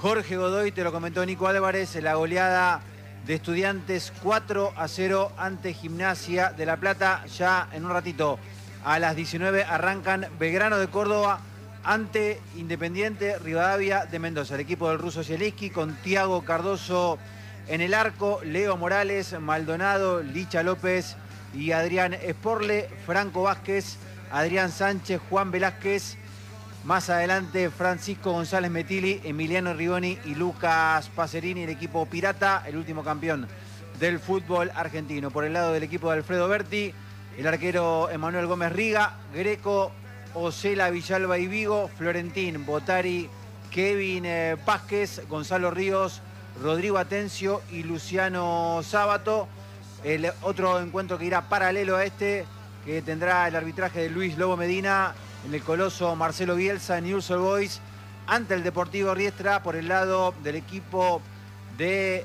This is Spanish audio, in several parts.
Jorge Godoy, te lo comentó Nico Álvarez, la goleada de Estudiantes 4-0 ante Gimnasia de La Plata. Ya en un ratito, a las 19, arrancan Belgrano de Córdoba ante Independiente Rivadavia de Mendoza. El equipo del ruso Zielinski con Thiago Cardoso en el arco, Leo Morales, Maldonado, Licha López y Adrián Esporle, Franco Vázquez, Adrián Sánchez, Juan Velázquez. Más adelante, Francisco González Metilli, Emiliano Rigoni y Lucas Pacerini, el equipo pirata, el último campeón del fútbol argentino. Por el lado del equipo de Alfredo Berti, el arquero Emanuel Gómez Riga, Greco, Osela, Villalba y Vigo, Florentín, Botari, Kevin Vázquez, Gonzalo Ríos, Rodrigo Atencio y Luciano Sábato. El otro encuentro que irá paralelo a este, que tendrá el arbitraje de Luis Lobo Medina, en el coloso Marcelo Bielsa, Newell's Old Boys, ante el Deportivo Riestra por el lado del equipo de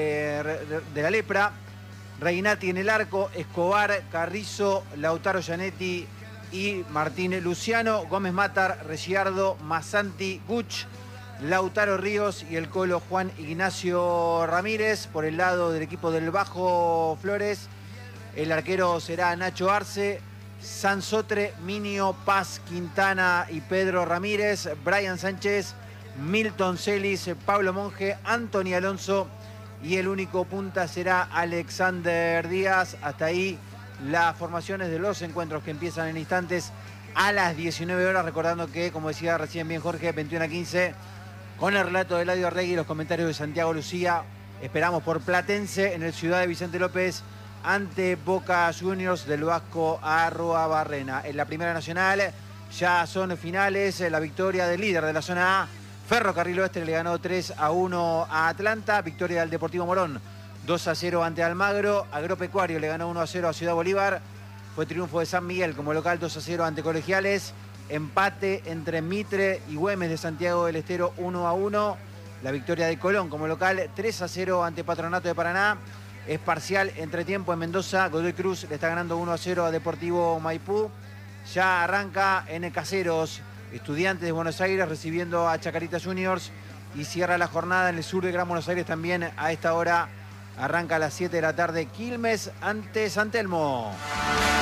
la Lepra. Reinati en el arco, Escobar, Carrizo, Lautaro Gianetti y Martín Luciano, Gómez Matar, Ricciardo, Massanti, Guch, Lautaro Ríos y el colo Juan Ignacio Ramírez. Por el lado del equipo del Bajo Flores, el arquero será Nacho Arce, Sansotre, Minio, Paz, Quintana y Pedro Ramírez, Brian Sánchez, Milton Celis, Pablo Monge, Anthony Alonso y el único punta será Alexander Díaz. Hasta ahí las formaciones de los encuentros que empiezan en instantes a las 19 horas. Recordando que, como decía recién bien Jorge, 21:15, con el relato de Eladio Arregui y los comentarios de Santiago Lucía, esperamos por Platense en el Ciudad de Vicente López ante Boca Juniors del Vasco Arruabarrena. En la Primera Nacional ya son finales, la victoria del líder de la zona A, Ferrocarril Oeste, que le ganó 3-1 a Atlanta, victoria del Deportivo Morón 2-0 ante Almagro, Agropecuario le ganó 1-0 a Ciudad Bolívar, fue triunfo de San Miguel como local 2-0 ante Colegiales, empate entre Mitre y Güemes de Santiago del Estero 1-1, la victoria de Colón como local 3-0 ante Patronato de Paraná. Es parcial entretiempo en Mendoza, Godoy Cruz le está ganando 1-0 a Deportivo Maipú. Ya arranca en Caseros, Estudiantes de Buenos Aires recibiendo a Chacarita Juniors y cierra la jornada en el sur de Gran Buenos Aires también a esta hora. Arranca a las 7 de la tarde Quilmes ante San Telmo.